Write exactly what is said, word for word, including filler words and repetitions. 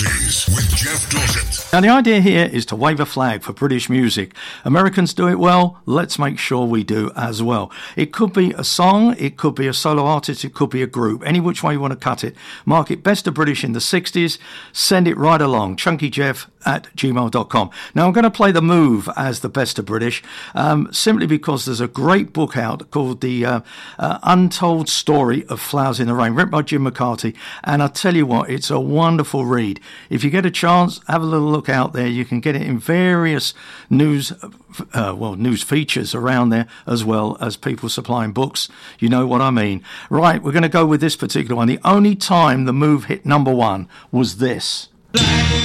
sixties with Jeff Dorset. Now, the idea here is to wave a flag for British music. Americans do it well, let's make sure we do as well. It could be a song, it could be a solo artist, it could be a group. Any which way you want to cut it. Mark it Best of British in the sixties. Send it right along. chunkyjeff at gmail dot com. Now, I'm going to play The Move as the Best of British, um, simply because there's a great book out called The uh, uh, Untold Story of Flowers in the Rain, written by Jim McCarthy. And I tell you what, it's a wonderful read. If you get a chance, have a little look out there. You can get it in various news, uh, well, news features around there, as well as people supplying books. You know what I mean. Right, we're going to go with this particular one. The only time The Move hit number one was this.